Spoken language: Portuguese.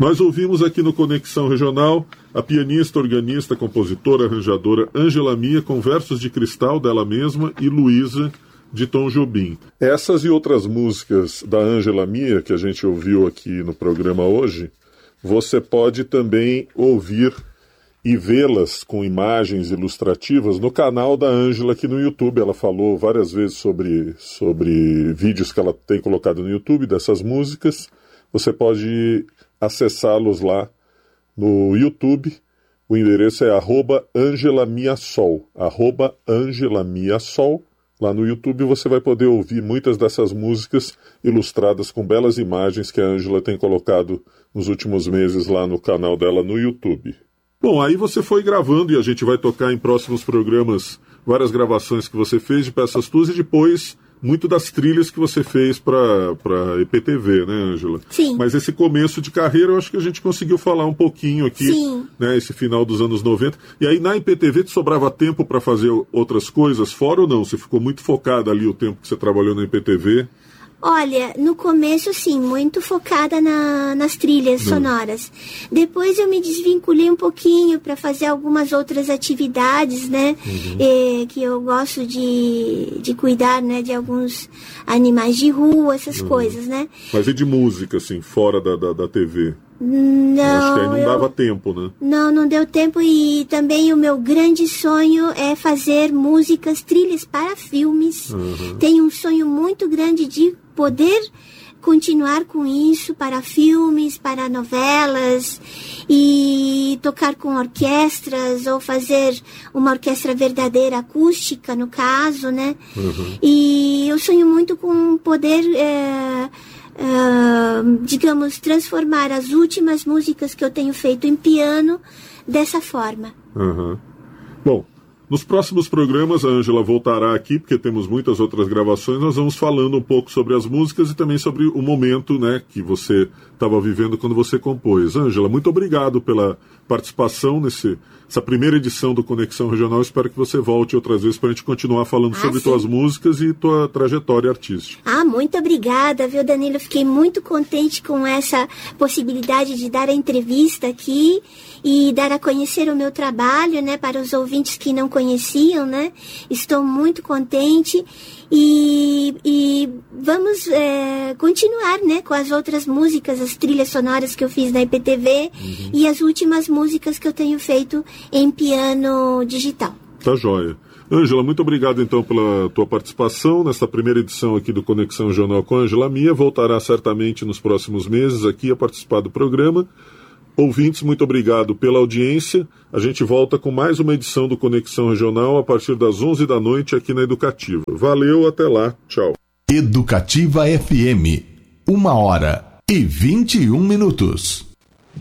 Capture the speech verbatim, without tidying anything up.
Nós ouvimos aqui no Conexão Regional a pianista, organista, compositora, arranjadora Ângela Mia com versos de cristal dela mesma e Luísa de Tom Jobim. Essas e outras músicas da Ângela Mia que a gente ouviu aqui no programa hoje, você pode também ouvir e vê-las com imagens ilustrativas no canal da Ângela aqui no YouTube. Ela falou várias vezes sobre, sobre vídeos que ela tem colocado no YouTube dessas músicas. Você pode acessá-los lá no YouTube. O endereço é arroba Ângela Mia Sol, arroba Ângela Mia Sol. Lá no YouTube você vai poder ouvir muitas dessas músicas ilustradas com belas imagens que a Ângela tem colocado nos últimos meses lá no canal dela no YouTube. Bom, aí você foi gravando e a gente vai tocar em próximos programas várias gravações que você fez de peças tuas e depois muito das trilhas que você fez para para E P T V, né, Ângela? Sim. Mas esse começo de carreira eu acho que a gente conseguiu falar um pouquinho aqui, Sim. né, esse final dos anos noventa. E aí na E P T V te sobrava tempo para fazer outras coisas fora ou não? Você ficou muito focada ali o tempo que você trabalhou na E P T V? Olha, no começo, sim, muito focada na, nas trilhas Não. sonoras. Depois eu me desvinculei um pouquinho para fazer algumas outras atividades, né? Uhum. Eh, que eu gosto de, de cuidar, né? De alguns animais de rua, essas Uhum. coisas, né? Mas e de música, assim, fora da, da, da T V? Não, Acho que aí não eu... dava tempo, né? Não, não deu tempo e também o meu grande sonho é fazer músicas, trilhas para filmes. Uhum. Tenho um sonho muito grande de poder continuar com isso para filmes, para novelas e tocar com orquestras ou fazer uma orquestra verdadeira acústica, no caso, né? Uhum. E eu sonho muito com poder... É, Uh, digamos, transformar as últimas músicas que eu tenho feito em piano dessa forma. Uhum. Bom, nos próximos programas a Ângela voltará aqui, porque temos muitas outras gravações. Nós vamos falando um pouco sobre as músicas e também sobre o momento, né, que você estava vivendo quando você compôs. Ângela, muito obrigado pela participação nesse, essa primeira edição do Conexão Regional. Espero que você volte outras vezes para a gente continuar falando ah, sobre sim. tuas músicas e tua trajetória artística. Ah, muito obrigada, viu, Danilo? Fiquei muito contente com essa possibilidade de dar a entrevista aqui e dar a conhecer o meu trabalho, né, para os ouvintes que não conheciam, né? Estou muito contente e, e vamos é, continuar, né, com as outras músicas, as trilhas sonoras que eu fiz na I P T V uhum. e as últimas músicas que eu tenho feito em piano digital. Tá joia. Ângela, muito obrigado então pela tua participação nesta primeira edição aqui do Conexão Regional com a Ângela Mia. Voltará certamente nos próximos meses aqui a participar do programa. Ouvintes, muito obrigado pela audiência. A gente volta com mais uma edição do Conexão Regional a partir das onze da noite aqui na Educativa. Valeu, até lá. Tchau. Educativa F M, uma hora e vinte e um minutos.